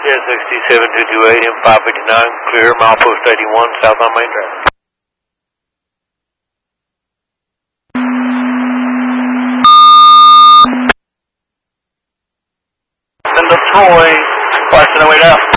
1067 AM 559, clear, milepost 81, southbound main drive. Send up Troy, flashing the way down.